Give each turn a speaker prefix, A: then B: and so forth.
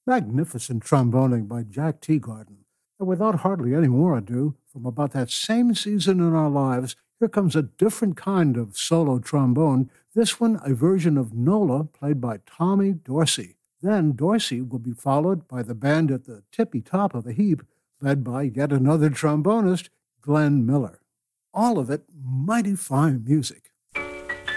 A: Magnificent tromboning by Jack Teagarden. And without hardly any more ado, from about that same season in our lives, here comes a different kind of solo trombone, this one a version of Nola played by Tommy Dorsey. Then Dorsey will be followed by the band at the tippy top of the heap, led by yet another trombonist, Glenn Miller. All of it mighty fine music.